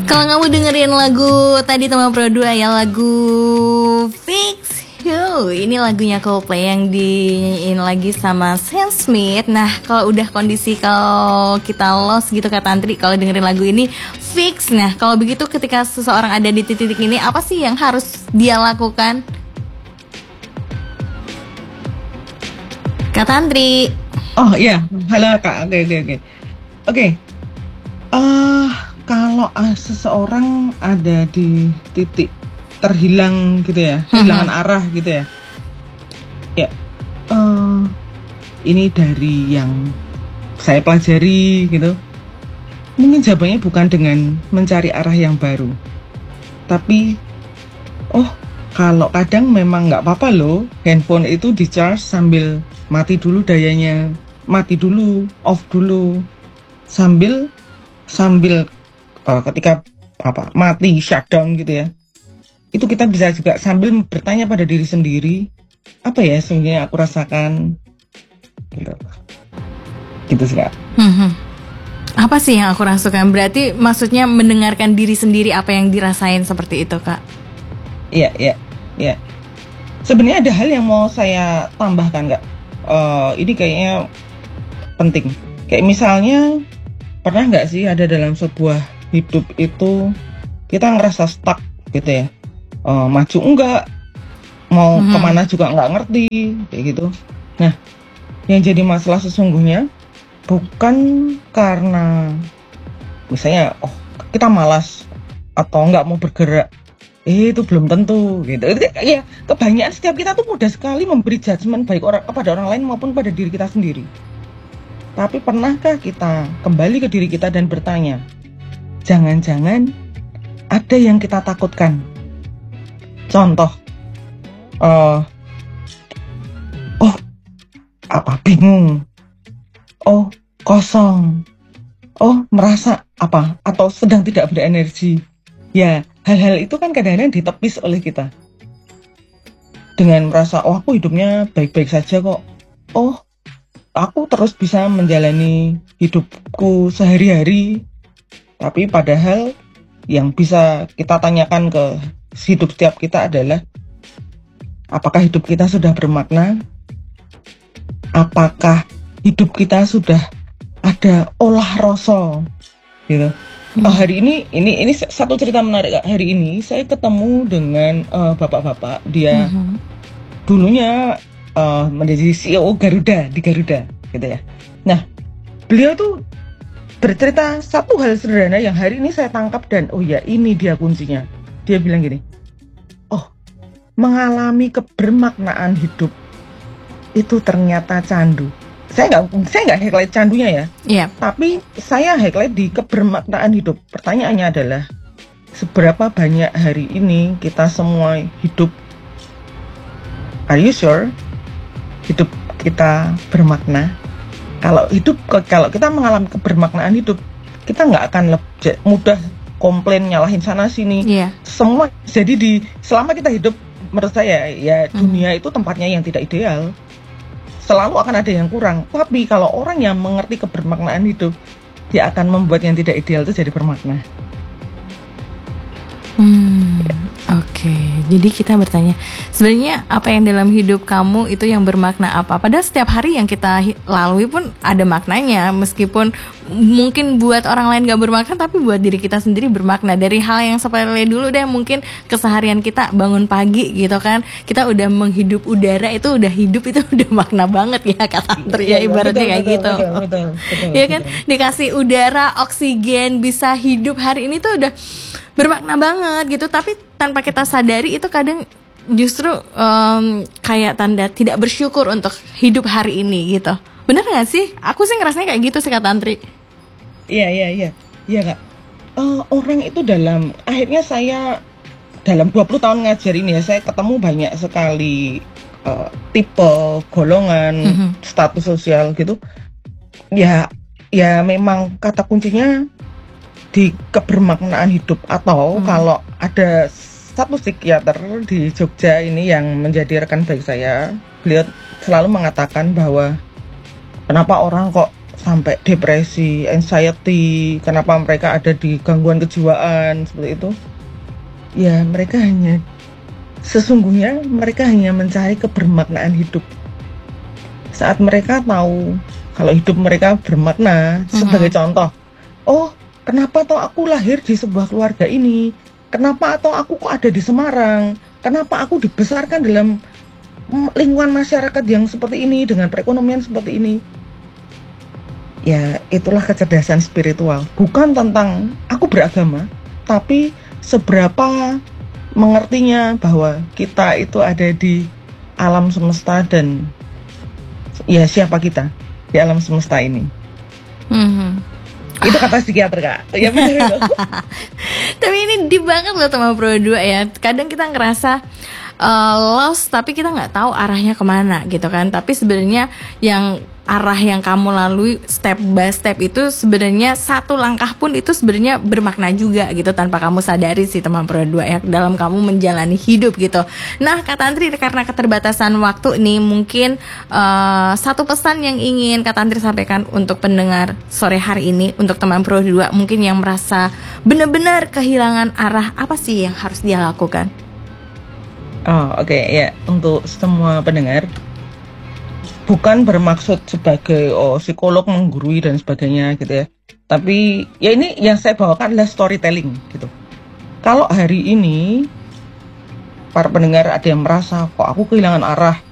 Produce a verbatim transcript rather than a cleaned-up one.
Kalau kamu dengerin lagu tadi teman Pro dua ya, lagu Fix You, ini lagunya Coldplay yang dinyanyiin lagi sama Sam Smith. Nah, kalau udah kondisi kalau kita lost gitu kata Tantri, kalau dengerin lagu ini fix. Nah, kalau begitu ketika seseorang ada di titik ini, apa sih yang harus dia lakukan? Kak Tantri. Oh iya, halo Kak. Oke oke oke. Oke. Eh kalau uh, seseorang ada di titik terhilang gitu ya, kehilangan arah gitu ya. Ya. Uh, ini dari yang saya pelajari gitu. Mungkin jawabannya bukan dengan mencari arah yang baru. Tapi oh, kalau kadang memang nggak apa-apa loh, handphone itu di-charge sambil mati dulu dayanya, mati dulu, off dulu, sambil sambil uh, ketika apa mati shutdown gitu ya, itu kita bisa juga sambil bertanya pada diri sendiri, apa ya sebenarnya aku rasakan, gitu, gitu sih Kak. Hmm. Apa sih yang aku rasakan? Berarti maksudnya mendengarkan diri sendiri apa yang dirasain seperti itu Kak? Iya iya iya. Sebenarnya ada hal yang mau saya tambahkan Kak. Uh, ini kayaknya penting. Kayak misalnya, pernah nggak sih ada dalam sebuah hidup itu kita ngerasa stuck gitu ya, uh, maju enggak, mau mm-hmm. kemana juga nggak ngerti kayak gitu. Nah, yang jadi masalah sesungguhnya bukan karena misalnya oh kita malas atau nggak mau bergerak, eh itu belum tentu gitu. Ya kebanyakan setiap kita tuh mudah sekali memberi judgement baik orang kepada orang lain maupun pada diri kita sendiri. Tapi pernahkah kita kembali ke diri kita dan bertanya, jangan-jangan ada yang kita takutkan? Contoh, uh, oh apa bingung, oh kosong, oh merasa apa atau sedang tidak berenergi. Ya hal-hal itu kan kadang-kadang ditepis oleh kita dengan merasa oh aku hidupnya baik-baik saja kok, oh aku terus bisa menjalani hidupku sehari-hari. Tapi padahal yang bisa kita tanyakan ke hidup setiap kita adalah, apakah hidup kita sudah bermakna? Apakah hidup kita sudah ada olah rasa gitu? Hmm. Oh, hari ini ini ini satu cerita menarik Kak. Hari ini saya ketemu dengan uh, bapak-bapak, dia hmm. dulunya uh, menjadi C E O Garuda di Garuda gitu ya. Nah, beliau tuh bercerita satu hal sederhana yang hari ini saya tangkap dan oh ya ini dia kuncinya. Dia bilang gini, oh mengalami kebermaknaan hidup itu ternyata candu. Saya nggak saya nggak highlight candunya ya, yeah. Tapi saya highlight di kebermaknaan hidup. Pertanyaannya adalah seberapa banyak hari ini kita semua hidup? Are you sure hidup kita bermakna? Kalau hidup kalau kita mengalami kebermaknaan hidup, kita nggak akan lebih mudah komplain nyalahin sana sini. Yeah. Semua jadi di selama kita hidup, menurut saya ya dunia mm. itu tempatnya yang tidak ideal. Selalu akan ada yang kurang. Tapi kalau orang yang mengerti kebermaknaan hidup, dia akan membuat yang tidak ideal itu jadi bermakna. Hmm, oke. Okay. Jadi kita bertanya, sebenarnya apa yang dalam hidup kamu itu yang bermakna apa? Padahal setiap hari yang kita lalui pun ada maknanya, meskipun mungkin buat orang lain gak bermakna, tapi buat diri kita sendiri bermakna. Dari hal yang sepele dulu deh, mungkin keseharian kita bangun pagi gitu kan, kita udah menghidup udara, itu udah hidup, itu udah makna banget ya kata Tantri ya, ibaratnya kayak betul, gitu. Betul, betul, betul, ya kan, betul. Dikasih udara, oksigen, bisa hidup hari ini tuh udah bermakna banget gitu. Tapi tanpa kita sadari itu kadang justru um, kayak tanda tidak bersyukur untuk hidup hari ini gitu. Bener gak sih? Aku sih ngerasanya kayak gitu sih kata Tantri. Iya iya iya iya Kak. Uh, orang itu dalam akhirnya saya dalam dua puluh tahun ngajar ini ya, saya ketemu banyak sekali uh, tipe golongan mm-hmm. status sosial gitu. Ya ya memang kata kuncinya di kebermaknaan hidup. Atau hmm. kalau ada satu psikiater di Jogja ini yang menjadi rekan baik saya, beliau selalu mengatakan bahwa kenapa orang kok sampai depresi, anxiety, kenapa mereka ada di gangguan kejiwaan seperti itu. Ya, mereka hanya sesungguhnya mereka hanya mencari kebermaknaan hidup. Saat mereka tahu kalau hidup mereka bermakna, mm-hmm. sebagai contoh, oh, kenapa toh aku lahir di sebuah keluarga ini? Kenapa toh aku kok ada di Semarang? Kenapa aku dibesarkan dalam lingkungan masyarakat yang seperti ini dengan perekonomian seperti ini? Ya, itulah kecerdasan spiritual. Bukan tentang aku beragama, tapi seberapa mengertinya bahwa kita itu ada di alam semesta dan ya siapa kita di alam semesta ini. Mm-hmm. Itu kata psikiater, Kak. Ya benar itu. Tapi ini deep banget loh teman Pro dua ya. Kadang kita ngerasa uh, lost tapi kita nggak tahu arahnya kemana gitu kan. Tapi sebenarnya yang arah yang kamu lalui step by step itu sebenarnya satu langkah pun itu sebenarnya bermakna juga gitu tanpa kamu sadari sih teman Pro dua ya dalam kamu menjalani hidup gitu. Nah Kak Tantri, karena keterbatasan waktu nih mungkin uh, satu pesan yang ingin Kak Tantri sampaikan untuk pendengar sore hari ini untuk teman Pro dua mungkin yang merasa benar-benar kehilangan arah, apa sih yang harus dia lakukan? Oh oke okay, ya, untuk semua pendengar, bukan bermaksud sebagai oh psikolog menggurui dan sebagainya gitu ya. Tapi ya ini yang saya bawakan adalah storytelling gitu. Kalau hari ini para pendengar ada yang merasa kok aku kehilangan arah,